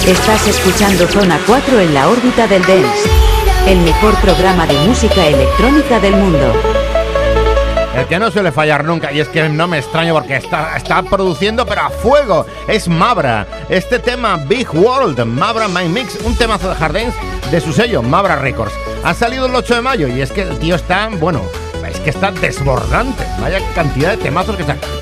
Estás escuchando Zona 4 en la órbita del dance, el mejor programa de música electrónica del mundo. El que no suele fallar nunca, y es que no me extraño porque está produciendo pero a fuego, es Mabra. Este tema Big World, Mabra My Mix, un temazo de hard dance de su sello Mabra Records. Ha salido el 8 de mayo y es que el tío está, bueno, es que está desbordante. Vaya cantidad de temazos que saca.